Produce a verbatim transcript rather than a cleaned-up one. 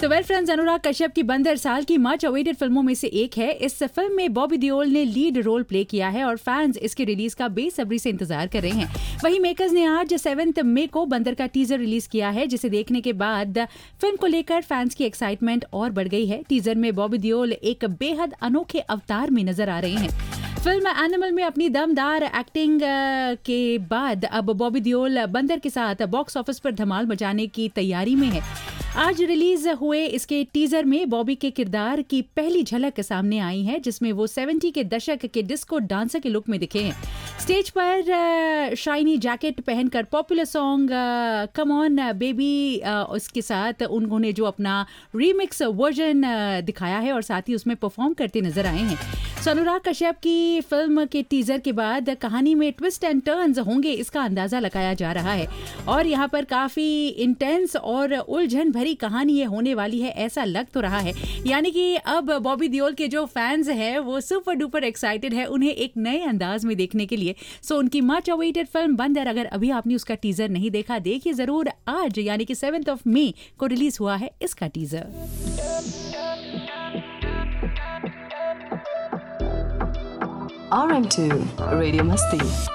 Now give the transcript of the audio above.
तो well friends, Anurag Kashyap की बंदर साल की मच अवेटेड फिल्मों में से एक है। इस फिल्म में बॉबी देओल ने लीड रोल प्ले किया है और फैंस इसके रिलीज का बेसब्री से इंतजार कर रहे हैं। वहीं मेकर्स ने आज सेवेंथ मई को बंदर का टीजर रिलीज किया है, जिसे देखने के बाद फिल्म को लेकर फैंस की एक्साइटमेंट और बढ़ गई है। टीजर में बॉबी देओल एक बेहद अनोखे अवतार में नजर आ रहे हैं। फिल्म एनिमल में अपनी दमदार एक्टिंग के बाद अब बॉबी देओल बंदर के साथ बॉक्स ऑफिस पर धमाल मचाने की तैयारी में है। आज रिलीज हुए इसके टीजर में बॉबी के किरदार की पहली झलक सामने आई है, जिसमें वो सत्तर के दशक के डिस्को डांसर के लुक में दिखे हैं। स्टेज पर शाइनी जैकेट पहनकर popular song come on baby उसके साथ उन्होंने जो अपना रीमिक्स वर्जन दिखाया है और साथ ही उसमें परफॉर्म करते नजर आए हैं। सो अनुराग कश्यप की फिल्म के टीजर के बाद कहानी में ट्विस्ट एंड टर्न्स होंगे, इसका अंदाजा लगाया जा रहा है और यहाँ पर काफी इंटेंस और उलझन भरी कहानी ये होने वाली है, ऐसा लग तो रहा है। यानी कि अब बॉबी देओल के जो फैंस हैं वो सुपर डुपर एक्साइटेड है उन्हें एक नए अंदाज में देखने के लिए। सो उनकी मच अवेटेड फिल्म बंदर, अगर अभी आपने उसका टीजर नहीं देखा, देखिए जरूर। आज यानी कि सेवेंथ ऑफ मई को रिलीज हुआ है इसका teaser. R M two Radio Masti.